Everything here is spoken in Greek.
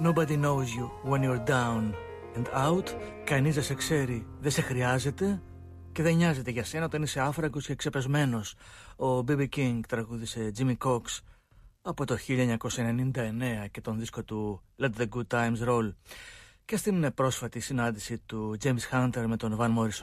Nobody knows you when you're down and out. Κανείς δεν σε ξέρει, δεν σε χρειάζεται και δεν νοιάζεται για σένα όταν είσαι άφραγκος και ξεπεσμένος. Ο B.B. King τραγούδισε Jimmy Cox από το 1999 και τον δίσκο του Let the Good Times Roll. Και στην πρόσφατη συνάντηση του James Hunter με τον Van Morrison